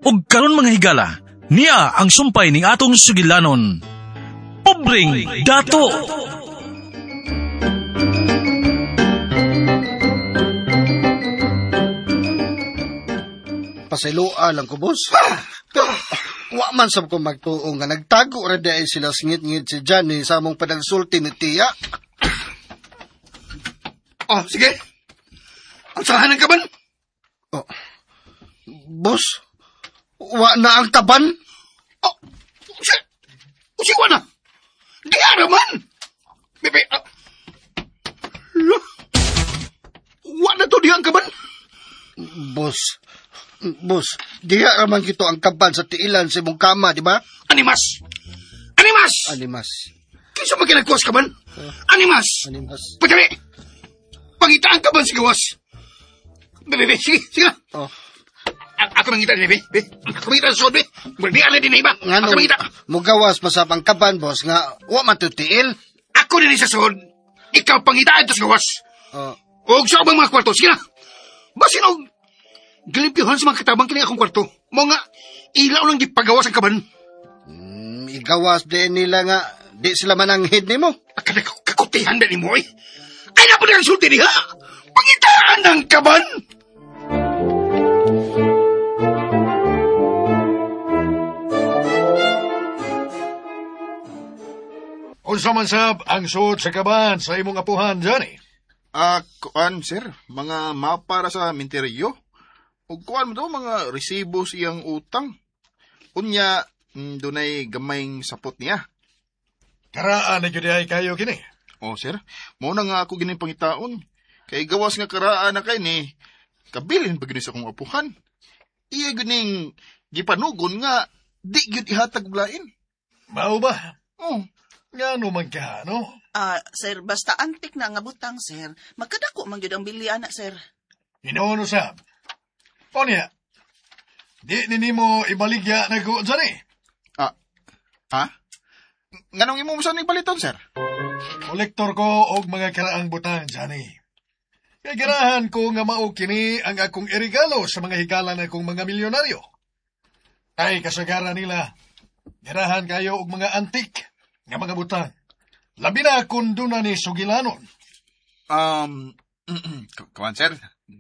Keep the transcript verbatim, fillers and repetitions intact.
ug karon mga higala, niya ang sumpay ning atong sugilanon. Pobreng dato. Pasayloa lang ko, boss. Wa man sab ko magtuong nga nagtago ra dai sila singit-ngit si Johnny sa among panagsulti ni Tia. Oh, sige. Ang sarahan ng kaban? Oh. Boss, wa na ang taban? Oh, si, si wa na. Di araman. Bebe, uh, wa na to di ang kaban? Boss, boss, diha raman kito ang kaban sa tiilan sa imong kama, di ba? Animas! Animas! Animas. Kinsa man kinagkuwas kaban? Animas! Animas. Pagkari! Pangitaan kaban si gawas. Bebe, bebe, sige, sige na. Oh. A- ako mangita din, bebe. Be. Ako mangita sa sod, bebe. Di ala din na iba. Nga Ako nung mangita. mugawas pa sa pangkaban, boss, nga wa matutiil. Ako din sa sod. Ikaw pangitaan ito sa gawas. Oh. Huwag sa abang mga kwarto. Sige na. Basin og gilipihan sa mga katabang kini akong kwarto. Mga ilaw lang di pagawas ang kaban. Mm, igawas din nila nga di sila mananghid nimo. Akala ko kakutihan na ni mo eh. Ay na po na ang sulti niya. Pangitaan ng kaban. Unsa man sab ang suot sa kaban sa imong apuhan, Johnny? Ah, kuan sir, mga mapa ra sa minteryo. Ug kuan mo daw mga resibo siyang utang. Unya, mm, dunay gamayng sapot niya. Karaan na gyud ay kayo kini. Oh sir, mao na nga ako gining pangitaon. Kay gawas nga karaan na kay ni kabilin pag sa akong apuhan. Iya gining gipanugon nga di gyud ihatag blain. Mao ba? Oh, Ngano man ka, no? Ah, sir, basta antik na nga butang, sir. Magkadako man gyud ang bilian na, sir. Inoon usab. O niya, di ninimo ibaligya na ko, Johnny. ah. Ha? Nganong imo sa ni baliton sir? Kolektor ko og mga karaang butang, Johnny. Kaya ganahan ko nga mao kini ang akong irigalo sa mga higala na akong mga milyonaryo. Ay kasagaran nila, ganahan kayo og mga antik nga mga butang. Labi na kung doon na ni Sugilanon. Um, kuan sir,